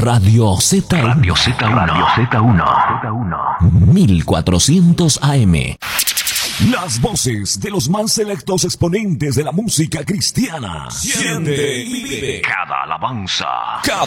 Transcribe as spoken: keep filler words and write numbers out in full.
Radio Z uno. Radio Z uno. Radio Z uno. mil cuatrocientos A M. Las voces de los más selectos exponentes de la música cristiana. Siente y vive cada alabanza. Cada